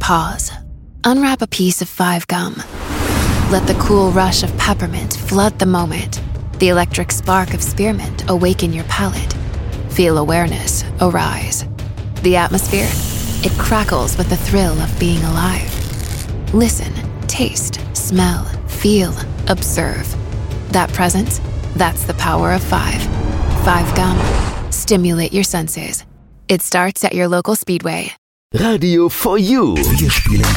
Pause. Unwrap a piece of 5 gum. Let the cool rush of peppermint flood the moment. The electric spark of spearmint awaken your palate. Feel awareness arise. The atmosphere? It crackles with the thrill of being alive. Listen, taste, smell, feel, observe. That presence? That's the power of 5. 5 gum. Stimulate your senses. It starts at your local Speedway. Radio for You. Wir spielen